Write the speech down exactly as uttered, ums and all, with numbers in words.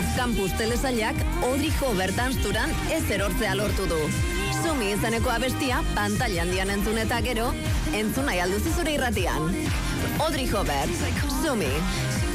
Off-Campus telesailak Audrey Hobart dansturan ez erortzea lortu du. Sumi izeneko abestia pantaila handian entzun eta gero, entzun nahi alduzu zure irratian. Audrey Hobart, Sumi.